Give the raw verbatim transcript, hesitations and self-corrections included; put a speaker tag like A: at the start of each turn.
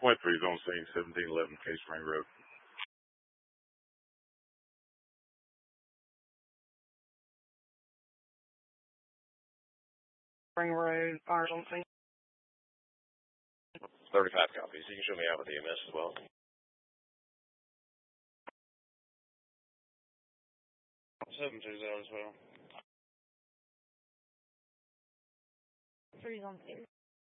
A: Point three is on scene, seventeen eleven Case Spring Road.
B: Spring Road, ours on scene.
C: thirty-five copies. You can show me out with E M S as well.
D: seven two zero as well.
B: Three's on scene.